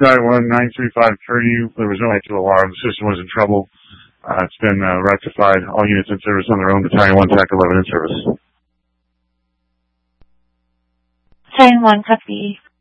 Battalion 1, 935 Purdue. There was no actual alarm. The system was in trouble. It's been rectified. All units in service on their own. Battalion 1, TAC 11 in service. Battalion 1, copy.